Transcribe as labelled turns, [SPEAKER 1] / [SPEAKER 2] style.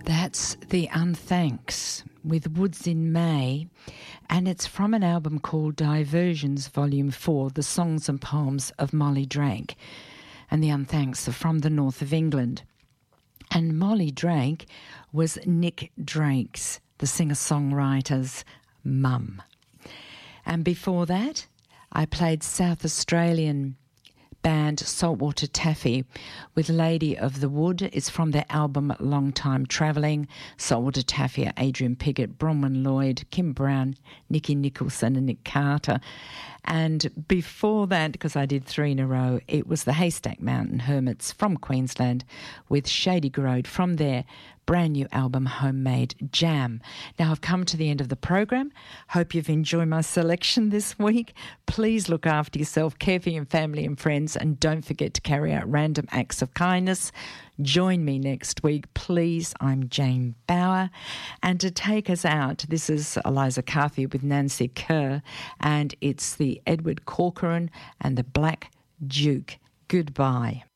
[SPEAKER 1] That's The Unthanks with Woods in May, and it's from an album called Diversions Volume 4, The Songs and Poems of Molly Drake. And The Unthanks are from the north of England. And Molly Drake was Nick Drake's, the singer-songwriter's mum. And before that, I played South Australian band Saltwater Taffy with Lady of the Wood. It's from their album Long Time Travelling. Saltwater Taffy are Adrian Piggott, Bronwyn Lloyd, Kim Brown, Nikki Nicholson and Nick Carter. And before that, because I did 3 in a row, it was the Haystack Mountain Hermits from Queensland with Shady Grode from their brand new album Homemade Jam. Now I've come to the end of the program. Hope you've enjoyed my selection this week. Please look after yourself, care for your family and friends, and don't forget to carry out random acts of kindness. Join me next week, please. I'm Jane Bauer. And to take us out, this is Eliza Carthy with Nancy Kerr, and it's the Edward Corcoran and the Black Duke. Goodbye.